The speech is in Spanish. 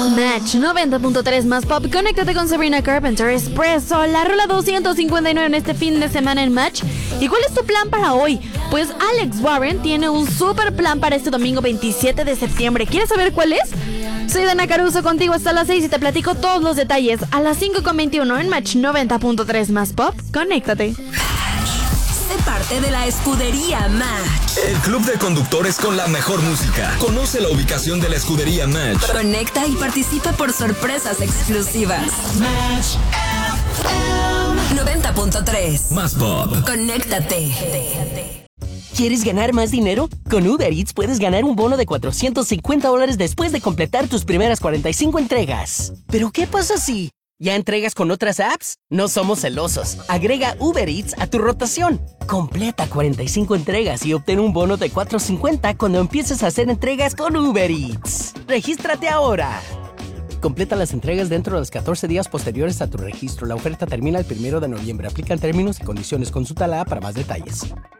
Match 90.3 más pop. Conéctate con Sabrina Carpenter, Espresso, la rola 259 en este fin de semana en Match. ¿Y cuál es tu plan para hoy? Pues Alex Warren tiene un super plan para este domingo 27 de septiembre. ¿Quieres saber cuál es? Soy Dana Caruso, contigo hasta las 6 y te platico todos los detalles a las 5:21 en Match 90.3 más pop. Conéctate. Sé parte de la escudería Match. El club de conductores con la mejor música. Conoce la ubicación de la escudería Match. Conecta y participa por sorpresas exclusivas. Match FM 90.3 más pop. Conéctate. ¿Quieres ganar más dinero? Con Uber Eats puedes ganar un bono de $450 después de completar tus primeras 45 entregas. ¿Pero qué pasa si ya entregas con otras apps? No somos celosos. Agrega Uber Eats a tu rotación. Completa 45 entregas y obtén un bono de $450 cuando empieces a hacer entregas con Uber Eats. ¡Regístrate ahora! Completa las entregas dentro de los 14 días posteriores a tu registro. La oferta termina el 1 de noviembre. Aplican términos y condiciones. Consulta la app para más detalles.